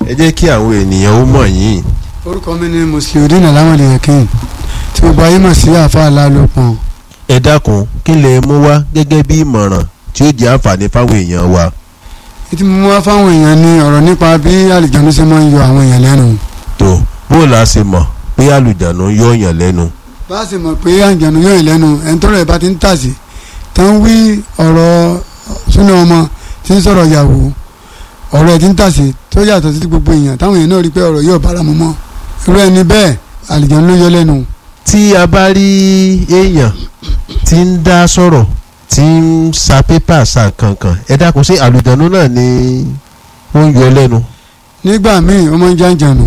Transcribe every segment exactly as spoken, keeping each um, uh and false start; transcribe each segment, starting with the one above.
ẹ jẹ́ kí àwọn ènìyàn ó mọ̀ yín. orúkọ mi ni Musliudeen Alamọ̀lẹ̀ Yakin tí gbogbo ayé mọ̀ sí àfa Alálòpọ̀n. ẹ dákun kí lè mú wá gẹ́gẹ́ bí ìmọ̀ràn tí ó jẹ́ àǹfààní fáwọn èèyàn wa. ètí mo mú wá fáwọn èèyàn ní ọ̀rọ̀ nípa bí àlùjànnú ṣe máa ń yọ àwọn èèyàn lẹ́nu. tó bó la ṣe mọ̀ pé àlùjànnú yọ èèyàn lẹ́nu. bá a ṣe mọ̀ pé àlùjànnú yọ èèyàn lẹ́nu ẹni tó rẹ̀ bá ti ń tàsí tó ń wí ọ̀rọ̀ súnà ọmọ tí ń sọ̀rọ̀ yàwó ọ̀rọ̀ ẹ̀ ti ń tàsí tó yàtọ̀ sí gbogbo èèyàn táwọn èèyàn náà rí pé ọ̀rọ̀ yóò bára mu mọ́ irú ẹni bẹ́ẹ̀ àlùjànnú ló yọ lẹ́nu. tí a bá rí èèyàn tí ń dá sọ̀rọ̀ tí ń sa pépà sa kankan ẹ dákun sí àlùjànnú náà ni ó ń yọ lẹ́nu. nígbà míì ó máa ń jàǹjànù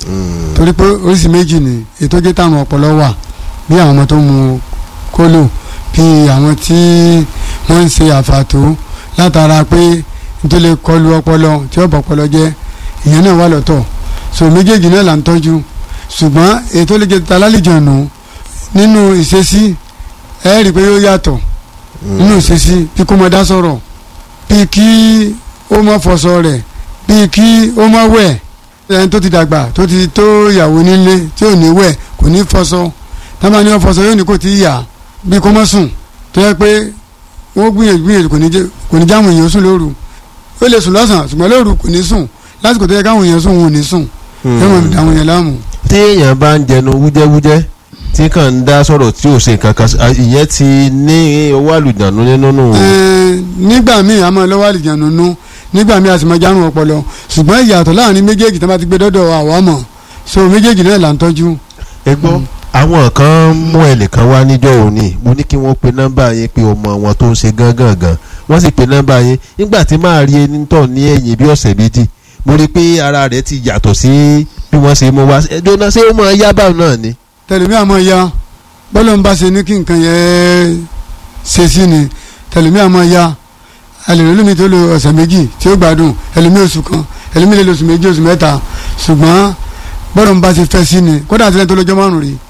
torí pé oríṣi méjì ni ètò jẹ́ táwọn ọpọlọ wà bí àwọn ọmọ tó mu kólò bí àwọn tí wọ́n ń ṣe àfàtó látara pé nítorí kọlu ọpọlọ tí ó bọ̀ ọpọlọ jẹ́ ìyẹn náà wà lọ́tọ̀ so méjèèjì náà là ń tọ́jú ṣùgbọ́n ètò lè jẹ́ találìjànù nínú ìṣesí ẹ rí i pé yóò yàtọ̀ nínú ìṣesí bí kò mọ dá sọ̀rọ̀ bí kí ó mọ fọṣọ rẹ̀ bí kí ó mọ wẹ̀ ẹni tó ti dàgbà tó ti tó ìyàwó nílé tí ò ní wẹ̀ kò ní fọṣọ tábà ní ọfọṣọ yóò ní kò tí ì yà bí kò mọ sùn tó yẹ pé wọ́n gbìyànjú gbìyànjú kò ní jáwọn èèyàn sùn lóru ó lè sùn lọ́sàn-án ṣùgbọ́n lóru kò ní sùn lásìkò tó yẹ káwọn èèyàn sùn wọn ò ní sùn ẹ̀wọ̀n àwọn èèyàn láàmú. tí èèyàn bá ń jẹnu wújẹ́wújẹ́ tí kàn ń dá sọ̀rọ̀ tí ò ṣe kankan ìyẹn ti ní owó àlùjànnú nínú. nígbà míì a máa lọ́wọ́ àlùjànnú nú nígbà míì a sì máa járun ọpọlọ ṣùgbọ́n ìyàtọ̀ láàrin méjèèjì tí wọ́n bá ti gbé dọ́dọ̀ àwa mọ̀ so méjèèjì náà là ń tọ́jú. ẹ gbọ́ àwọn kan mú ẹnìkan wá níjọ́ òní mo ní kí wọ́n pe nọ́mbà yẹn pé ọmọ wọn tó ń ṣe gángan gan wọ́n sì pe nọ́mbà yẹn nígbà tí máa rí ẹni tọ̀ ní ẹ̀yìn bí ọ̀sẹ̀ méjì mo rí i pé ara rẹ̀ ti yàtọ̀ sí bí wọ́n ṣe mú wá ẹjọ́ náà ṣé ó máa yá báwọn náà ni. tẹlifí àmọ́ ya bọ́lá ń bá ṣe ní kí nǹkan yẹn ṣe sí ni tẹlifí àmọ́ ya ẹlẹ́mìí tó lo ọ̀sẹ̀ méjì tí ó gbádùn ẹlẹ́mìí oṣù kan ẹlẹ́mìí lè lo oṣù méjì oṣù mẹ́ta ṣùgbọ́n bọ́lá ń bá ṣe fẹ́ sí ni kódà àtìlẹ́yìn tó lọ́jọ́ márùn-ún rí.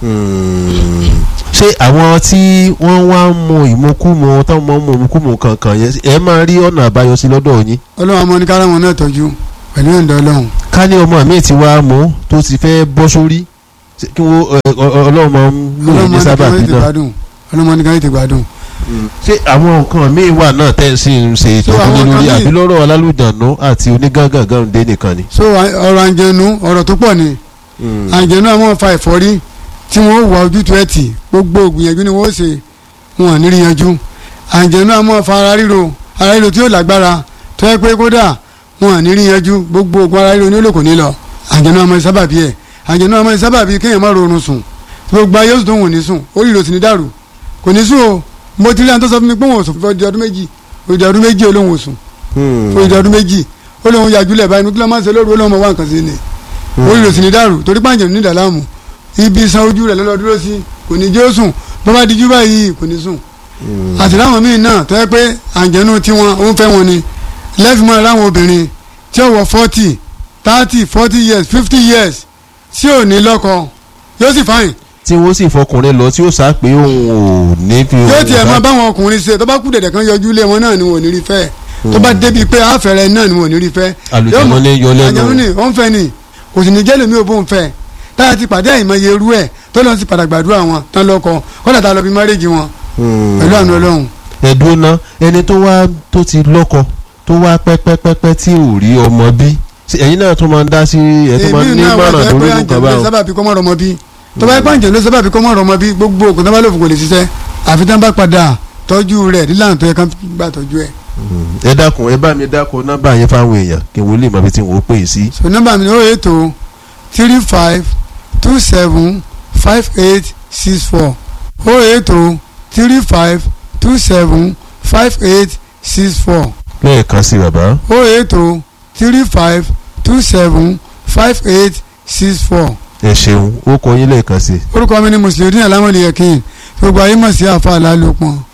ṣé àwọn tí wọ́n wá ń mu ìmukúmu táwọn máa ń mu ìmukúmu kankan yẹn ẹ máa rí ọ̀nà àbáyọ sí lọ́dọ̀ yín. ọlọ́run àmọ́ ní kára wọn náà tọ́jú pẹ̀lú ìdá ọlọ́run. ká ní ọmọ mi ti wá mú tó ti fẹ́ bọ́ sórí kí wọ́n ọlọ́run máa ń lò ní sábàbí náà. ọlọ́run ní ká yìí ti gbádùn. ṣé àwọn nǹkan míì wà náà tẹ́ ẹ sì ń ṣe ìtọ́jú lórí àbí lọ́rọ̀ alálùjànnú àti onígángangan dé nìkan ni. so ọ̀rọ̀ àǹjẹ̀nu ọ̀rọ̀ tó pọ̀ ni àǹjẹ̀nu àwọn fa ẹ̀fọ́rí tí wọ́n wà ojútùú ẹ̀ tì gbogbo ògbìyànjú ni wọ́n ṣe wọn à ní rí yanjú àǹjẹ̀nu àwọn fa ara ríro ara ríro tí yóò lágbára tó yẹ pé kódà wọn à ní rí yanjú gbogbo ògùn ara ríro ní olóko ní lọ àǹjẹ̀nu àwọn sábàbí ẹ̀ àǹjẹ̀nu àwọn sábàbí kéèyàn má rọrùn sùn gbogbo ayé oṣù tó wọ́n ní sùn ó rí ìròsìn ní dàrú kò ní sùn o mo ti rí àwọn tó sọ fún mi pé wọn ò sùn fún ọdún méjì òdì ọdún méjì olóhùn òsùn òdì ọdún méjì olóhùn yàjúlẹ̀ báyìí nígbà máa ń ṣe lóru olóhùn ọmọ wa nǹkan sí ni ó rí ìròsìn ní dàrú torí pàǹjẹ̀ ní ìdàlámù ibi san ojú rẹ̀ lọ́lọ́ dúró sí kò ní jẹ́ ó sùn bó bá dijú báyìí kò ní sùn àti láwọn míì náà tó yẹ pé àǹjẹ̀nu tiwọn ó ń fẹ́ wọn ni lẹ́fìmọ́ láwọn obìnrin tí ó wọ forty thirty forty years fifty years tí ò ní lọ́kọ yóò sì fáyìn. tí wọ́n sì fọkùnrin lọ tí ó sá pé òun ò ní fi. yóò tiẹ̀ máa báwọn ọkùnrin ṣe tó bá kú dẹ̀dẹ̀ kan yọjú lé wọn náà ni wọn ò ní rí fẹ́ tó bá débi pé àfẹ́rẹ́ náà ni wọn ò ní rí fẹ́. àlùjànnú ní yọ lẹ́nu. àjẹmú ni ó ń fẹ́ ni kò sì ní jẹ́ lèmi ò bó ń fẹ́ táyà ti pàdé àìmọye irú ẹ̀ tó lọ sí padà gbàdúrà wọn tán lọ́kọ kọ́dà tá a lọ bí márèjì wọn pẹ̀lú àánú Ọlọ́run. ẹ̀dùn náà ẹni tó wá tó ti lọ́kọ tó wá pẹ́pẹ́pẹ́pẹ́ tí ò rí ọmọ bí ẹ̀yin náà tó máa ń dá sí ẹ̀ tó máa ń ní mọ̀ràn lórí nǹkan báwọn. sábàbí kọ́ mọ́ ọmọ bí tó bá pàǹjẹ́ ló sábàbí kọ́ mọ́ ọmọ bí gbogbo òkú tó bá lòfò kò lè ṣiṣẹ́ àfi tán bá padà tọ́jú rẹ̀ nílànà tó yẹ ká gbà tọ́jú ẹ̀. ẹ dákun ẹ bá mi dákun nọ́mbà yẹn fáwọn èèyàn kí wọ́n lè mọ ibi tí wọ́n pè é sí. so nọ́mbà mi ni ó ètò three five two seven five eight six four ó ètò three five two seven five eight six four. lẹ́ẹ̀kan sí bàbá. ó ètò three five two seven five eight six four. ẹ ṣeun ó kọ yín lẹ́ẹ̀kan sí. orúkọ mi ni Musliudeen Alamọ̀lẹ̀ Yakin gbogbo ayé mọ̀ sí àfa Alálòpọ̀n.